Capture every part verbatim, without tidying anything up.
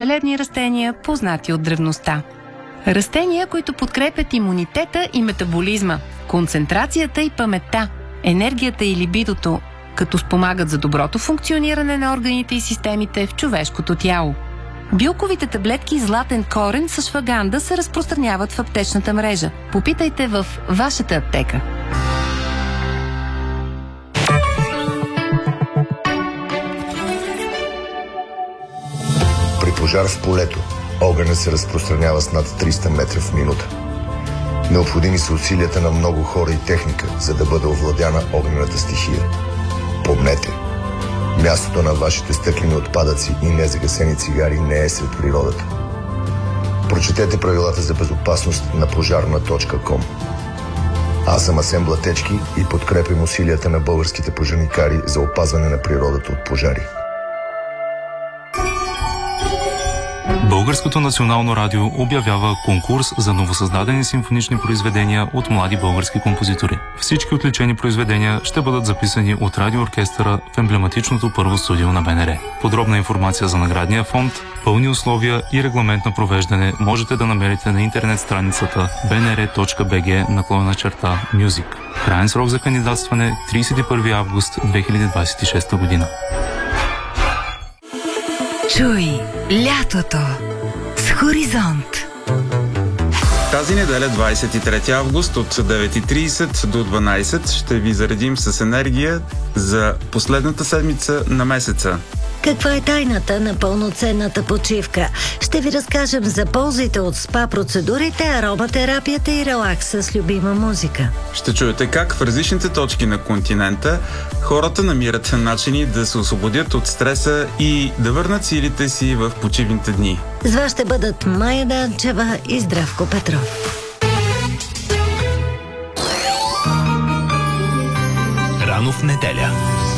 целебни растения, познати от древността. Растения, които подкрепят имунитета и метаболизма, концентрацията и паметта, енергията и либидото, като спомагат за доброто функциониране на органите и системите в човешкото тяло. Билковите таблетки златен корен с шваганда се разпространяват в аптечната мрежа. Попитайте в вашата аптека. При пожар в полето огънят се разпространява с над триста метра в минута. Необходими са усилията на много хора и техника, за да бъде овладяна огнената стихия. Помнете, мястото на вашите стъклени отпадъци и незагасени цигари не е сред природата. Прочетете правилата за безопасност на пожарна точка ком. Аз съм Асен Блатечки и подкрепям усилията на българските пожарникари за опазване на природата от пожари. Българското национално радио обявява конкурс за новосъздадени симфонични произведения от млади български композитори. Всички отличени произведения ще бъдат записани от радиооркестъра в емблематичното първо студио на БНР. Подробна информация за наградния фонд, пълни условия и регламент на провеждане можете да намерите на интернет страницата bnr.bg наклонена черта Music. Краен срок за кандидатстване тридесет и първи август две хиляди двадесет и шеста година. Чуй лятото с Хоризонт. Тази неделя, двадесет и трети август, от девет и тридесет до дванадесет, ще ви заредим с енергия за последната седмица на месеца. Каква е тайната на пълноценната почивка? Ще ви разкажем за ползите от спа процедурите, ароматерапията и релакса с любима музика. Ще чуете как в различните точки на континента хората намират начини да се освободят от стреса и да върнат силите си в почивните дни. С вас ще бъдат Майя Данчева и Здравко Петров. Рано в неделя.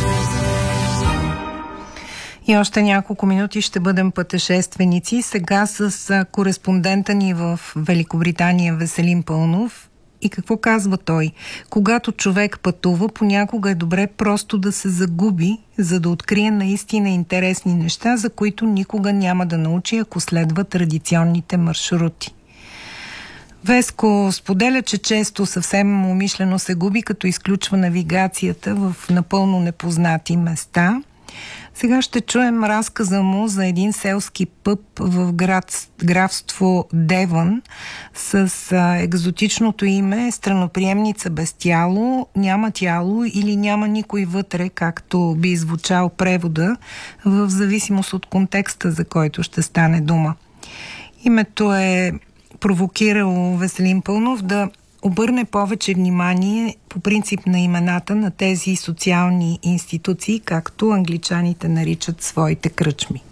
И още няколко минути ще бъдем пътешественици. Сега с кореспондента ни в Великобритания Веселин Пълнов. И какво казва той? Когато човек пътува, понякога е добре просто да се загуби, за да открие наистина интересни неща, за които никога няма да научи, ако следва традиционните маршрути. Веско споделя, че често съвсем умишлено се губи, като изключва навигацията в напълно непознати места. Сега ще чуем разказа му за един селски пъб в град, графство Девън с а, екзотичното име Страноприемница без тяло, няма тяло или няма никой вътре, както би звучал превода, в зависимост от контекста, за който ще стане дума. Името е провокирало Веселин Пълнов да обърне повече внимание по принцип на имената на тези социални институции, както англичаните наричат своите кръчми.